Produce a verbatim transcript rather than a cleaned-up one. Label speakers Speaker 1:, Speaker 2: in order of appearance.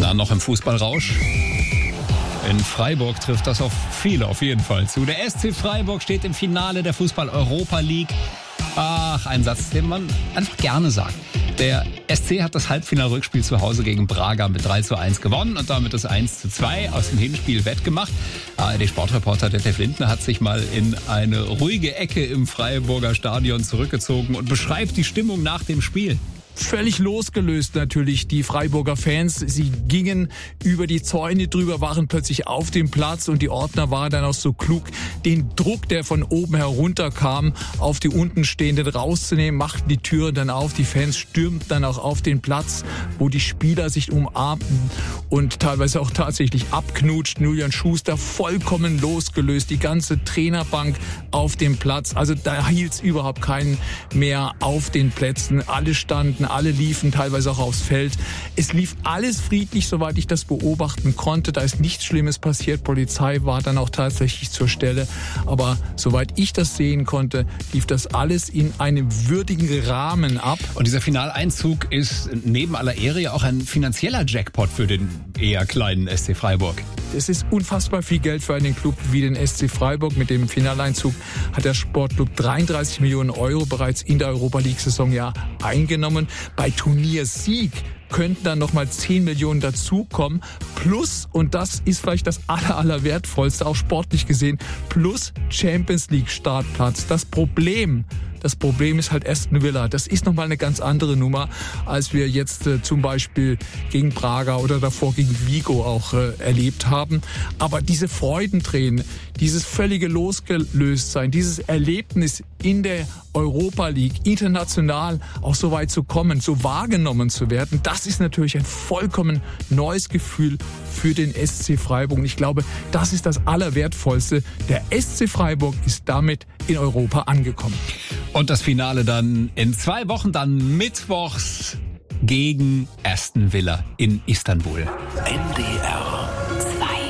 Speaker 1: Na, noch im Fußballrausch. In Freiburg trifft das auf viele auf jeden Fall zu. Der S C Freiburg steht im Finale der Fußball-Europa League. Ach, ein Satz, den man einfach gerne sagt. Der S C hat das Halbfinalrückspiel zu Hause gegen Braga mit drei zu eins gewonnen und damit das eins zu zwei aus dem Hinspiel wettgemacht. A R D-Sportreporter Detlef Lindner hat sich mal in eine ruhige Ecke im Freiburger Stadion zurückgezogen und beschreibt die Stimmung nach dem Spiel.
Speaker 2: Völlig losgelöst natürlich die Freiburger Fans. Sie gingen über die Zäune drüber, waren plötzlich auf dem Platz und die Ordner waren dann auch so klug, den Druck, der von oben herunterkam, auf die Untenstehenden rauszunehmen, machten die Türen dann auf. Die Fans stürmten dann auch auf den Platz, wo die Spieler sich umarmten und teilweise auch tatsächlich abknutschten. Julian Schuster vollkommen losgelöst, die ganze Trainerbank auf dem Platz. Also da hielt's überhaupt keinen mehr auf den Plätzen. Alle standen, alle liefen teilweise auch aufs Feld. Es lief alles friedlich, soweit ich das beobachten konnte. Da ist nichts Schlimmes passiert. Polizei war dann auch tatsächlich zur Stelle. Aber soweit ich das sehen konnte, lief das alles in einem würdigen Rahmen ab.
Speaker 1: Und dieser Finaleinzug ist neben aller Ehre ja auch ein finanzieller Jackpot für den eher kleinen S C Freiburg.
Speaker 2: Es ist unfassbar viel Geld für einen Club wie den S C Freiburg. Mit dem Finaleinzug hat der Sportclub dreiunddreißig Millionen Euro bereits in der Europa League-Saison ja eingenommen. Bei Turniersieg könnten dann nochmal zehn Millionen dazukommen. Plus, und das ist vielleicht das aller, aller wertvollste, auch sportlich gesehen, plus Champions League Startplatz. Das Problem, das Problem ist halt Aston Villa. Das ist nochmal eine ganz andere Nummer, als wir jetzt äh, zum Beispiel gegen Braga oder davor gegen Vigo auch äh, erlebt haben. Aber diese Freudentränen, dieses völlige Losgelöstsein, dieses Erlebnis in der Europa League, international auch so weit zu kommen, so wahrgenommen zu werden, das ist natürlich ein vollkommen neues Gefühl für den S C Freiburg. Und ich glaube, das ist das Allerwertvollste. Der S C Freiburg ist damit in Europa angekommen.
Speaker 1: Und das Finale dann in zwei Wochen, dann mittwochs gegen Aston Villa in Istanbul.
Speaker 3: N D R